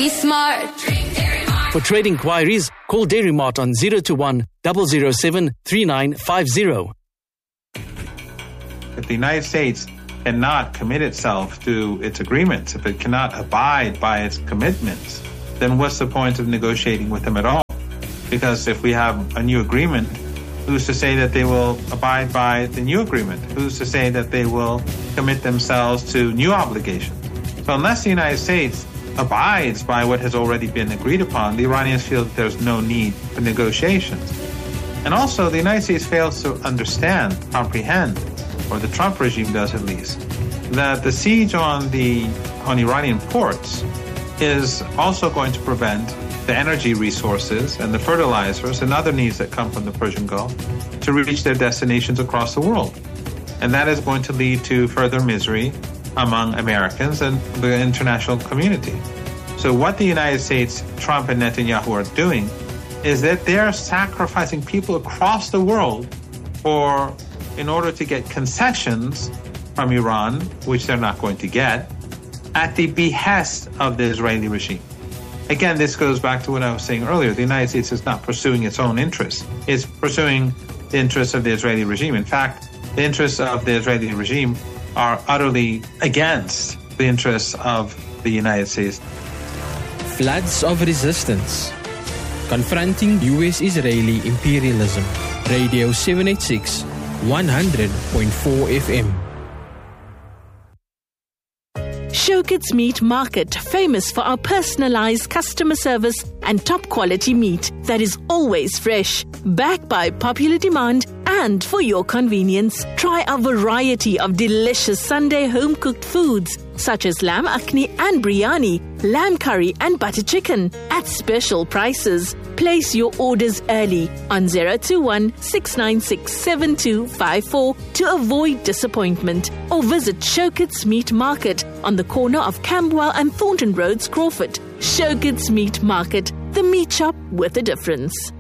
Be smart. For trade inquiries, call Dairy Mart on 021 007 3950. If the United States cannot commit itself to its agreements, if it cannot abide by its commitments, then what's the point of negotiating with them at all? Because if we have a new agreement, who's to say that they will abide by the new agreement? Who's to say that they will commit themselves to new obligations? So unless the United States abides by what has already been agreed upon, the Iranians feel that there's no need for negotiations. And also, the United States fails to understand, comprehend, or the Trump regime does at least, that the siege on Iranian ports is also going to prevent the energy resources and the fertilizers and other needs that come from the Persian Gulf to reach their destinations across the world. And that is going to lead to further misery among Americans and the international community. So what the United States, Trump and Netanyahu are doing is that they're sacrificing people across the world in order to get concessions from Iran, which they're not going to get, at the behest of the Israeli regime. Again, this goes back to what I was saying earlier. The United States is not pursuing its own interests. It's pursuing the interests of the Israeli regime. In fact, the interests of the Israeli regime are utterly against the interests of the United States. Floods of resistance. Confronting U.S.-Israeli imperialism. Radio 786, 100.4 FM. Showkits Meat Market, famous for our personalized customer service and top quality meat that is always fresh, backed by popular demand and for your convenience. Try our variety of delicious Sunday home-cooked foods such as lamb akhni and biryani, lamb curry and butter chicken at special prices. Place your orders early on 021-696-7254 to avoid disappointment, or visit Showkits Meat Market on the corner of Camberwell and Thornton Roads, Crawford. Showkits Meat Market, the meat shop with a difference.